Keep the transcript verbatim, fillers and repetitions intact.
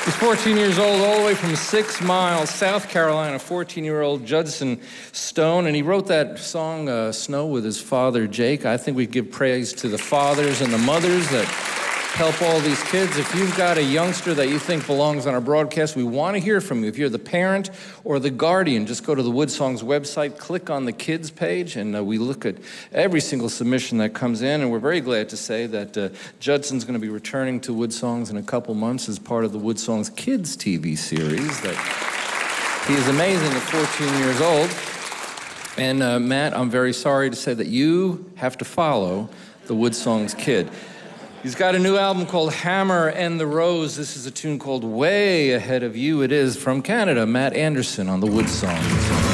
He's fourteen years old, all the way from Six Miles, South Carolina, fourteen-year-old Judson Stone, and he wrote that song, uh, Snow, with his father, Jake. I think we give praise to the fathers and the mothers that help all these kids. If you've got a youngster that you think belongs on our broadcast, we want to hear from you. If you're the parent or the guardian, just go to the Woodsongs website, click on the kids page, and uh, we look at every single submission that comes in, and we're very glad to say that uh, Judson's going to be returning to Woodsongs in a couple months as part of the Woodsongs Kids T V series. That he is amazing at fourteen years old. And uh, Matt, I'm very sorry to say that you have to follow the Woodsongs Kid. He's got a new album called Hammer and the Rose. This is a tune called Way Ahead of You. It is from Canada, Matt Anderson on the Woodsongs.